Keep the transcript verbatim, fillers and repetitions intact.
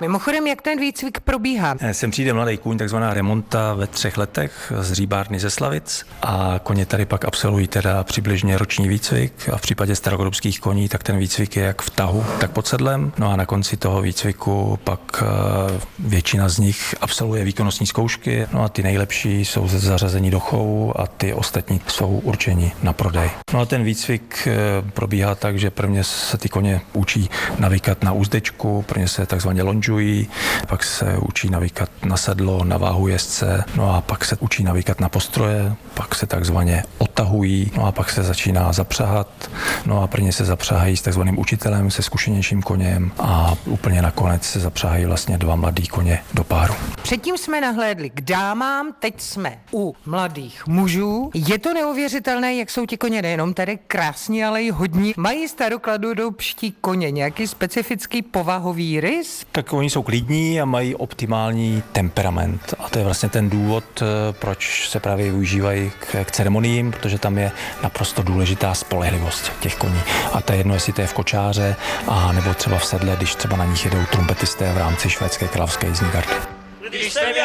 Mimochodem, jak ten výcvik probíhá? Sem přijde mladý kůň, takzvaná remonta ve třech letech z Hříbárny ze Slavic a koně tady pak absolvují teda přibližně roční výcvik a v případě starogodubských koní, tak ten výcvik je jak v tahu, tak pod sedlem. No a na konci toho výcviku pak většina z nich absolvuje výkonnostní zkoušky, no a ty nejlepší jsou zařazení do chovu a ty ostatní jsou určeni na prodej. No a ten výcvik probíhá tak, že prvně se ty koně učí navykat na úzdečku, prvně se takzvaně lonžují, pak se učí navykat na sedlo, na váhu jezdce, no a pak se učí navykat na postroje, pak se takzvaně otahují, no a pak se začíná zapřahat, no a prvně se zapřahají s takzvaným učitelem, se zkušenějším koněm a úplně nakonec se zapřahají vlastně dva mladý koně do páru. Předtím jsme nahlédli k dámám, teď jsme u mladých mužů. Je to neuvěřitelné, jak jsou ti koně nejenom tady krásní, ale i hodní. Mají starokladudobští koně nějaký specifický povahový rys? Tak oni jsou klidní a mají optimální temperament. A to je vlastně ten důvod, proč se právě využívají k, k ceremoniím, protože tam je naprosto důležitá spolehlivost těch koní. A to je jedno, jestli to je v kočáře, a nebo třeba v sedle, když třeba na nich jedou trumpetisté v rámci švédské královské jízdní gardy.